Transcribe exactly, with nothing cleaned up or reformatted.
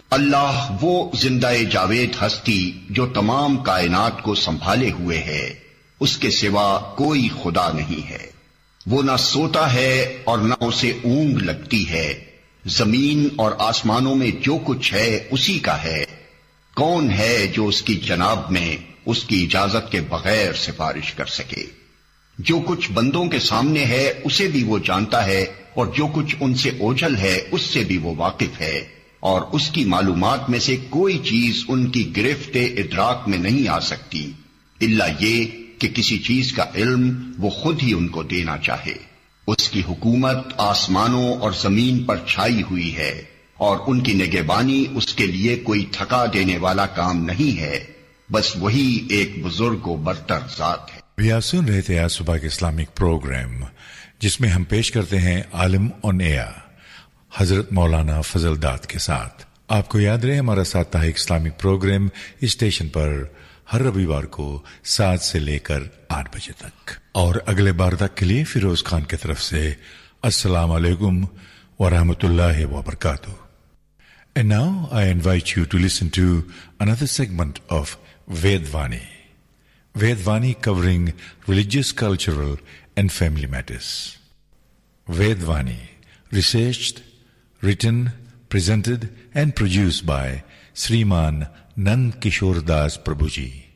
اللہ وہ زندہ جاوید ہستی جو تمام کائنات کو سنبھالے ہوئے ہے، اس کے سوا کوئی خدا نہیں ہے۔ وہ نہ سوتا ہے اور نہ اسے اونگ لگتی ہے۔ زمین اور آسمانوں میں جو کچھ ہے اسی کا ہے۔ کون ہے جو اس کی جناب میں اس کی اجازت کے بغیر سفارش کر سکے؟ جو کچھ بندوں کے سامنے ہے اسے بھی وہ جانتا ہے، اور جو کچھ ان سے اوجھل ہے اس سے بھی وہ واقف ہے، اور اس کی معلومات میں سے کوئی چیز ان کی گرفت ادراک میں نہیں آ سکتی الا یہ کہ کسی چیز کا علم وہ خود ہی ان کو دینا چاہے۔ اس کی حکومت آسمانوں اور زمین پر چھائی ہوئی ہے، اور ان کی نگہبانی اس کے لیے کوئی تھکا دینے والا کام نہیں ہے، بس وہی ایک بزرگ و برتر ذات ہے۔ آپ سن رہے تھے آج صبح کے اسلامک پروگرام، جس میں ہم پیش کرتے ہیں عالم آن ایئر حضرت مولانا فضل داد کے ساتھ۔ آپ کو یاد رہے ہمارا ساتھیک اسلامک پروگرام اس اسٹیشن پر ہر رویوار کو سات سے لے کر آٹھ بجے تک، اور اگلے بار تک کے لیے فیروز خان کی طرف سے السلام علیکم ورحمۃ اللہ وبرکاتہ۔ And now I invite you to listen to another segment of Vedvani. Vedvani covering religious, cultural and family matters. Vedvani, researched, written, presented and produced by Sriman Nand Kishore Das Prabhuji.